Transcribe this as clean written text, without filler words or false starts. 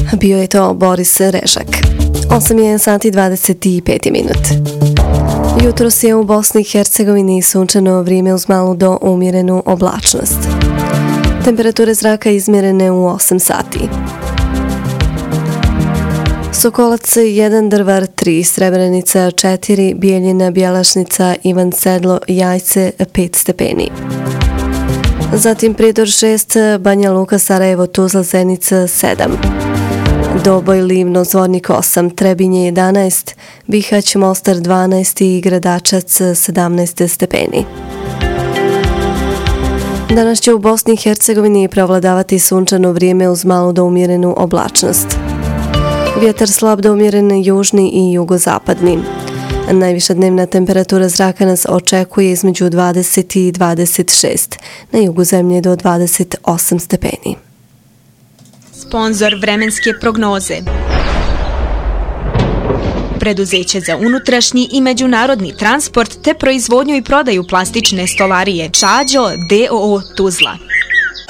Bio je to Boris Režak. 8 sati 25 minut. Jutros je u Bosni i Hercegovini sunčano vrijeme uz malu do umjerenu oblačnost. Temperature zraka izmjerene u 8 sati. Sokolac 1, Drvar 3, Srebrenica 4, Bijeljina, Bjelašnica, Ivan Sedlo, Jajce 5 stepeni. Zatim Prijedor 6, Banja Luka, Sarajevo, Tuzla, Zenica 7. Doboj, Livno, Zvornik 8, Trebinje 11, Bihać, Mostar 12 i Gradačac 17 stepeni. Danas će u Bosni i Hercegovini prevladavati sunčano vrijeme uz malu do umjerenu oblačnost. Vjetar slab do umjeren južni i jugozapadni. Najviša dnevna temperatura zraka nas očekuje između 20 i 26, na jugu zemlje do 28 stepeni. Sponzor vremenske prognoze. Preduzeće za unutrašnji i međunarodni transport te proizvodnju i prodaju plastične stolarije Čađo d.o.o. Tuzla.